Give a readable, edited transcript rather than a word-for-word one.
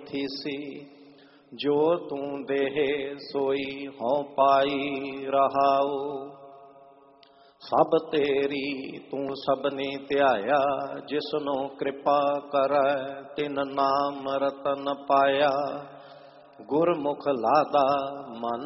Thesis. जो तू देहे सोई हों पाई रहाओ। सब तेरी तू सबनी ध्याया, जिसनो कृपा करै तिन नाम रतन पाया। गुरमुख लादा मन